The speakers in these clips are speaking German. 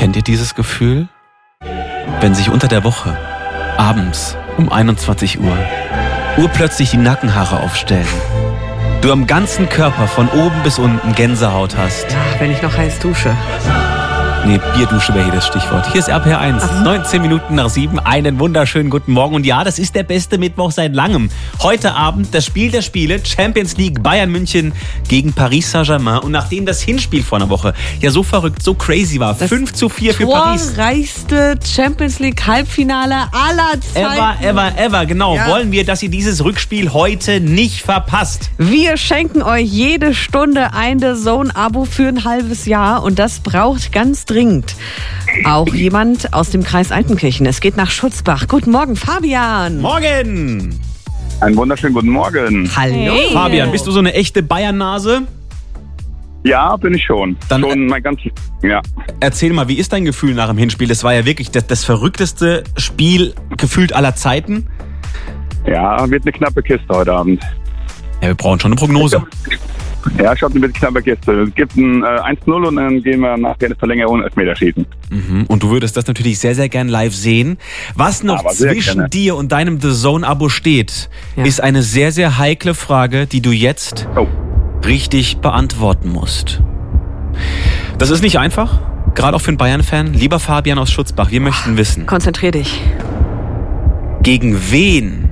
Kennt ihr dieses Gefühl? Wenn sich unter der Woche, abends um 21 Uhr, urplötzlich die Nackenhaare aufstellen. Du am ganzen Körper von oben bis unten Gänsehaut hast. Ach, wenn ich noch heiß dusche. Nee, Bierdusche wäre hier das Stichwort. Hier ist RPR1, 19 Minuten nach 7. Einen wunderschönen guten Morgen. Und ja, das ist der beste Mittwoch seit langem. Heute Abend das Spiel der Spiele, Champions League, Bayern München gegen Paris Saint-Germain. Und nachdem das Hinspiel vor einer Woche ja so verrückt, so crazy war, 5:4 für Paris. Torreichste Champions League Halbfinale aller Zeiten. Ever, genau. Ja. Wollen wir, dass ihr dieses Rückspiel heute nicht verpasst. Wir schenken euch jede Stunde ein DAZN-Abo für ein halbes Jahr. Und das braucht ganz dringend auch jemand aus dem Kreis Altenkirchen. Es geht nach Schutzbach. Guten Morgen, Fabian. Morgen! Einen wunderschönen guten Morgen. Hallo. Hey. Fabian, bist du so eine echte Bayern-Nase? Ja, bin ich schon. Dann, schon mein ganzes, ja. Erzähl mal, wie ist dein Gefühl nach dem Hinspiel? Das war ja wirklich das verrückteste Spiel gefühlt aller Zeiten. Ja, wird eine knappe Kiste heute Abend. Ja, wir brauchen schon eine Prognose. Ja, ich glaube, eine knappe Kiste. Es gibt ein 1-0 und dann gehen wir nach der Verlängerung Elfmeterschießen. Mhm. Und du würdest das natürlich sehr, sehr gern live sehen. Was noch zwischen gerne dir und deinem DAZN-Abo steht, Ja. ist eine sehr, sehr heikle Frage, die du jetzt richtig beantworten musst. Das ist nicht einfach, gerade auch für einen Bayern-Fan. Lieber Fabian aus Schutzbach, wir möchten wissen, Konzentrier dich. gegen wen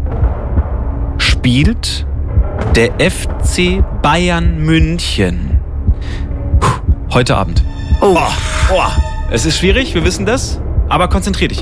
spielt der FC Bayern München heute Abend? Oh. Es ist schwierig, wir wissen das, aber konzentrier dich.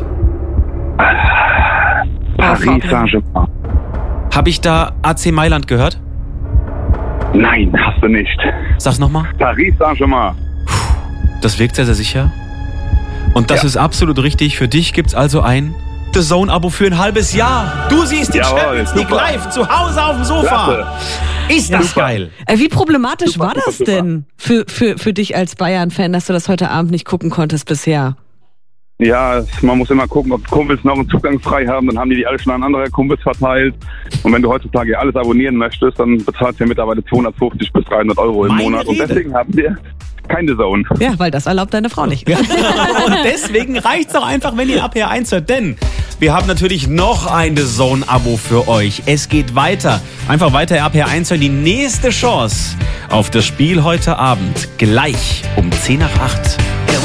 Paris Saint-Germain. Habe ich da AC Mailand gehört? Nein, hast du nicht. Sag's nochmal. Paris Saint-Germain. Das wirkt sehr, sehr sicher. Und das Ja. ist absolut richtig. Für dich gibt's also ein DAZN-Abo für ein halbes Jahr. Du siehst die Jawohl, Champions League super. live zu Hause auf dem Sofa. Klasse. Ist das Super. geil? Wie problematisch Super, war das super, denn für dich als Bayern-Fan, dass du das heute Abend nicht gucken konntest bisher? Ja, man muss immer gucken, ob Kumpels noch einen Zugang frei haben. Dann haben die alle schon an andere Kumpels verteilt. Und wenn du heutzutage alles abonnieren möchtest, dann bezahlst du ja mittlerweile 250 bis 300 Euro im Meine Monat. Und Rede. deswegen haben wir kein DAZN. Ja, weil das erlaubt deine Frau nicht. Und deswegen reicht's auch einfach, wenn ihr RPR1 hört. Denn wir haben natürlich noch ein DAZN-Abo für euch. Es geht weiter. Einfach weiter RPR1 hören. Die nächste Chance auf das Spiel heute Abend. Gleich um 10 nach 8.